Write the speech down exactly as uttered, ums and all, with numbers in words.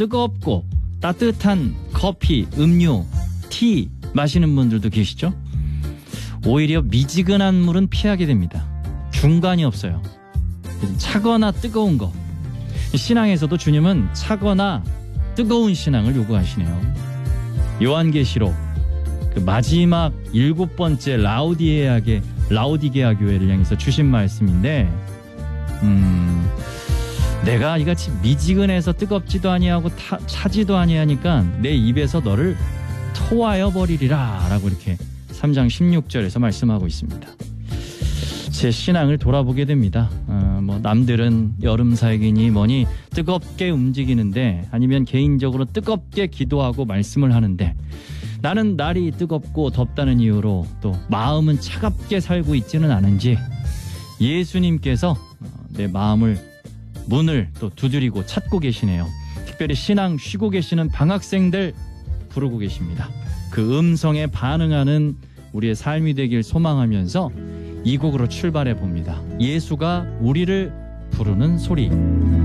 뜨겁고 따뜻한 커피, 음료, 티 마시는 분들도 계시죠? 오히려 미지근한 물은 피하게 됩니다. 중간이 없어요. 차거나 뜨거운 거. 신앙에서도 주님은 차거나 뜨거운 신앙을 요구하시네요. 요한계시록 그 마지막 일곱 번째 라우디게아게 라우디게아 교회를 향해서 주신 말씀인데, 음, 내가 이같이 미지근해서 뜨겁지도 아니하고 타, 차지도 아니하니까 내 입에서 너를 토하여 버리리라 라고 이렇게 삼 장 십육 절에서 말씀하고 있습니다. 제 신앙을 돌아보게 됩니다. 어, 뭐 남들은 여름 살기니 뭐니 뜨겁게 움직이는데, 아니면 개인적으로 뜨겁게 기도하고 말씀을 하는데, 나는 날이 뜨겁고 덥다는 이유로 또 마음은 차갑게 살고 있지는 않은지 예수님께서 내 마음을 문을 또 두드리고 찾고 계시네요. 특별히 신앙 쉬고 계시는 방학생들 부르고 계십니다. 그 음성에 반응하는 우리의 삶이 되길 소망하면서 이 곡으로 출발해 봅니다. 예수가 우리를 부르는 소리.